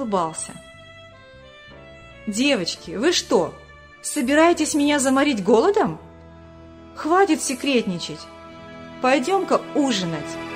заулыбался. «Девочки, вы что, собираетесь меня заморить голодом? Хватит секретничать. Пойдем-ка ужинать».